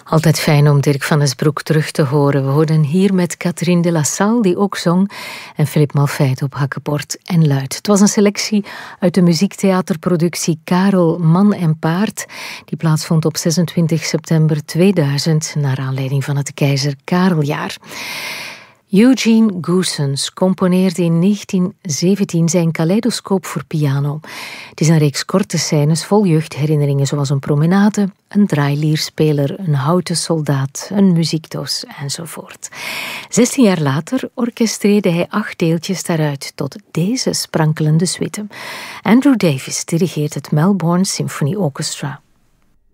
Altijd fijn om Dirk van Esbroek terug te horen. We hoorden hier met Catherine de La Salle, die ook zong, en Philippe Malfait op hakkebord en luid. Het was een selectie uit de muziektheaterproductie Karel, Man en Paard, die plaatsvond op 26 september 2000, naar aanleiding van het Keizer Kareljaar. Eugene Goossens componeerde in 1917 zijn Kaleidoscoop voor piano. Het is een reeks korte scènes vol jeugdherinneringen, zoals een promenade, een draailierspeler, een houten soldaat, een muziekdoos enzovoort. 16 jaar later orchestreerde hij 8 deeltjes daaruit tot deze sprankelende suite. Andrew Davis dirigeert het Melbourne Symphony Orchestra.